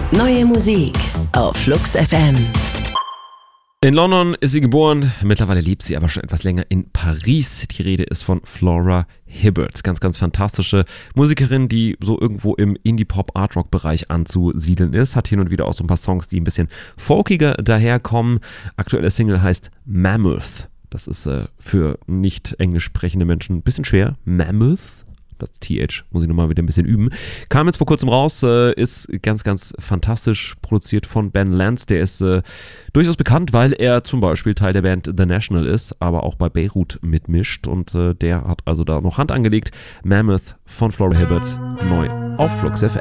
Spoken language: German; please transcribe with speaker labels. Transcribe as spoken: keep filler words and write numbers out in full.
Speaker 1: Neue Musik auf Flux F M.
Speaker 2: In London ist sie geboren, mittlerweile lebt sie aber schon etwas länger in Paris. Die Rede ist von Flora Hibbert. Ganz, ganz fantastische Musikerin, die so irgendwo im Indie-Pop-Art-Rock-Bereich anzusiedeln ist. Hat hin und wieder auch so ein paar Songs, die ein bisschen folkiger daherkommen. Aktuelle Single heißt Mammoth. Das ist äh, für nicht englisch sprechende Menschen ein bisschen schwer. Mammoth. Das T H muss ich nochmal wieder ein bisschen üben. Kam jetzt vor kurzem raus, äh, ist ganz, ganz fantastisch produziert von Ben Lance. Der ist äh, durchaus bekannt, weil er zum Beispiel Teil der Band The National ist, aber auch bei Beirut mitmischt. Und äh, der hat also da noch Hand angelegt. Mammoth von Flora Hibbert, neu auf Flux F M.